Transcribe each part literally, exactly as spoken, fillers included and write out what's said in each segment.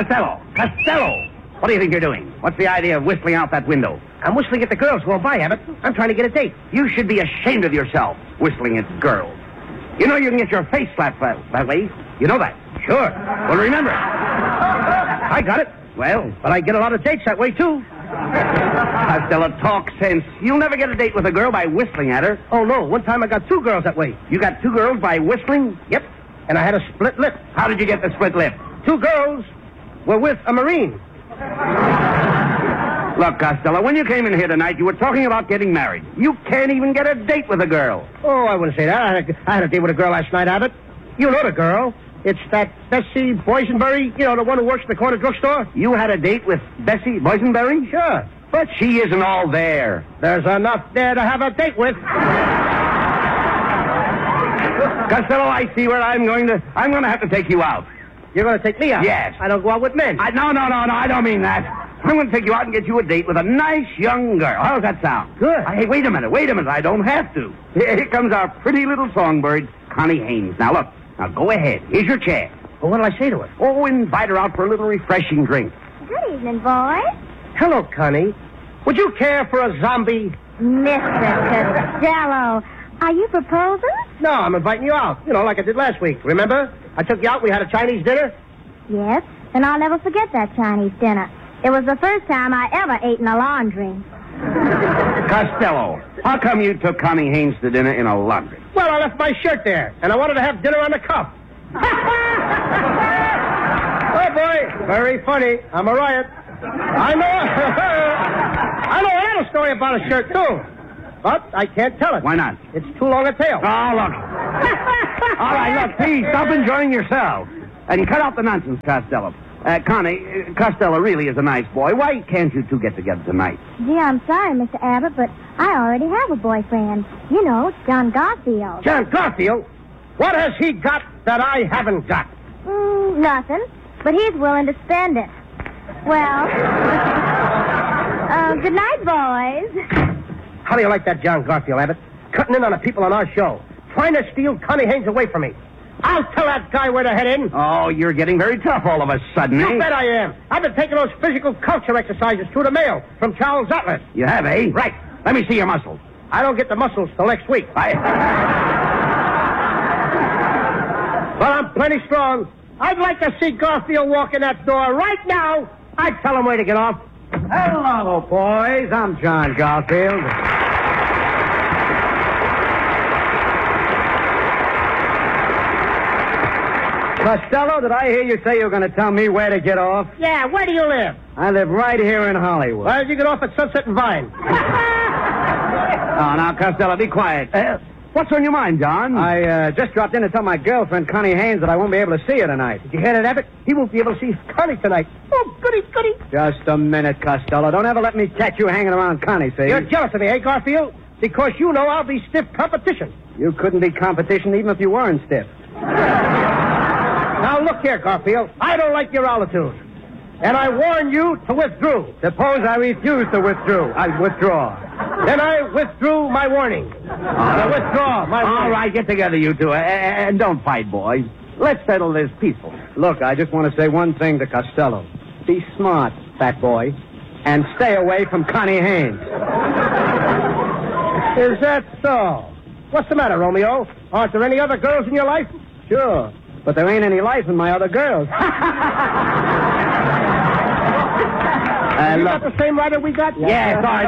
Costello! Costello! What do you think you're doing? What's the idea of whistling out that window? I'm whistling at the girls going by, Abbott. I'm trying to get a date. You should be ashamed of yourself, whistling at girls. You know you can get your face slapped that, that way. You know that? Sure. Well, remember. I got it. Well, But I get a lot of dates that way, too. Costello, talk sense. You'll never get a date with a girl by whistling at her. Oh, no. One time I got two girls that way. You got two girls by whistling? Yep. And I had a split lip. How did you get the split lip? Two girls were with a Marine. Look, Costello, when you came in here tonight, you were talking about getting married. You can't even get a date with a girl. Oh, I wouldn't say that. I had, a, I had a date with a girl last night, Abbott. You know the girl. It's that Bessie Boysenberry, you know, the one who works at the corner drugstore. You had a date with Bessie Boysenberry? Sure. But she isn't all there. There's enough there to have a date with. Costello, I see where I'm going to... I'm going to have to take you out. You're going to take me out? Yes. I don't go out with men. I, no, no, no, no, I don't mean that. I'm going to take you out and get you a date with a nice young girl. How does that sound? Good. Uh, hey, wait a minute, wait a minute. I don't have to. Here comes our pretty little songbird, Connie Haynes. Now, look. Now, go ahead. Here's your chair. Well, what'll I say to her? Oh, invite her out for a little refreshing drink. Good evening, boys. Hello, Connie. Would you care for a zombie? Mister Costello, are you proposing? No, I'm inviting you out. You know, like I did last week. Remember? I took you out. We had a Chinese dinner. Yes, and I'll never forget that Chinese dinner. It was the first time I ever ate in a laundry. Costello, how come you took Connie Haynes to dinner in a laundry? Well, I left my shirt there, and I wanted to have dinner on the cuff. Oh, boy. Very funny. I'm a riot. I know... I know another story about a shirt, too. But I can't tell it. Why not? It's too long a tale. Oh, look. All right, look, please, stop enjoying yourself. And cut out the nonsense, Costello. Uh, Connie, uh, Costello really is a nice boy. Why can't you two get together tonight? Gee, I'm sorry, Mister Abbott, but I already have a boyfriend. You know, John Garfield. John Garfield? What has he got that I haven't got? Mm, nothing, but he's willing to spend it. Well, uh, good night, boys. How do you like that John Garfield, Abbott? Cutting in on the people on our show. Trying to steal Connie Haynes away from me. I'll tell that guy where to head in. Oh, you're getting very tough all of a sudden, You eh? bet I am. I've been taking those physical culture exercises through the mail from Charles Atlas. You have, eh? Right. Let me see your muscles. I don't get the muscles till next week. I... Well, I'm plenty strong. I'd like to see Garfield walk in that door right now. I'd tell him where to get off. Hello, boys. I'm John Garfield. Costello, did I hear you say you were going to tell me where to get off? Yeah, where do you live? I live right here in Hollywood. Well, you get off at Sunset and Vine. Oh, now, Costello, be quiet. Uh, what's on your mind, John? I uh, just dropped in to tell my girlfriend, Connie Haynes, that I won't be able to see her tonight. Did you hear that, Abbott? He won't be able to see Connie tonight. Oh, goody, goody. Just a minute, Costello. Don't ever let me catch you hanging around Connie, see? You're jealous of me, eh, Garfield? Because you know I'll be stiff competition. You couldn't be competition even if you weren't stiff. Now, look here, Garfield. I don't like your attitude. And I warn you to withdraw. Suppose I refuse to withdraw. I withdraw. Then I withdrew my warning. I withdraw my warning. All right, get together, you two, and don't fight, boys. Let's settle this peaceful. Look, I just want to say one thing to Costello. Be smart, fat boy, and stay away from Connie Haynes. Is that so? What's the matter, Romeo? Aren't there any other girls in your life? Sure, but there ain't any life in my other girls. Uh, you look. got the same writer we got? Yeah, sorry.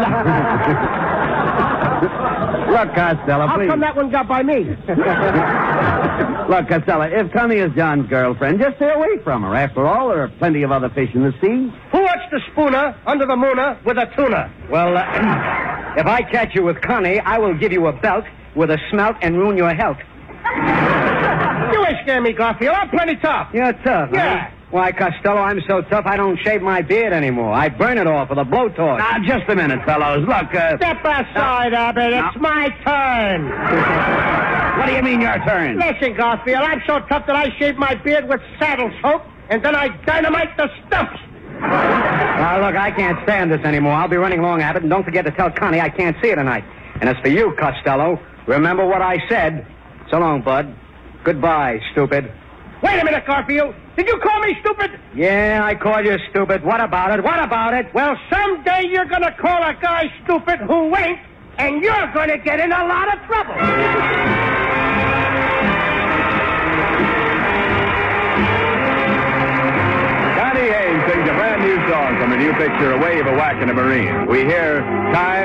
Look, Costello, How please. come that one got by me? Look, Costello, if Connie is John's girlfriend, just stay away from her. After all, there are plenty of other fish in the sea. Who wants the spooner under the mooner with a tuna? Well, uh, if I catch you with Connie, I will give you a belt with a smelt and ruin your health. You ain't scaring me, Garfield. I'm plenty tough. You're tough, Yeah. huh? Why, Costello, I'm so tough I don't shave my beard anymore. I burn it off with a blowtorch. Now, just a minute, fellows. Look, uh... Step aside, Abbott. It's my turn. What do you mean, your turn? Listen, Garfield, I'm so tough that I shave my beard with saddle soap, and then I dynamite the stumps. Now, look, I can't stand this anymore. I'll be running along, Abbott, and don't forget to tell Connie I can't see her tonight. And as for you, Costello, remember what I said. So long, bud. Goodbye, stupid. Wait a minute, Garfield. Did you call me stupid? Yeah, I call you stupid. What about it? What about it? Well, someday you're going to call a guy stupid who ain't, and you're going to get in a lot of trouble. Johnny Haynes sings a brand new song from the new picture, A Wave, a Whack, and a Marine. We hear Time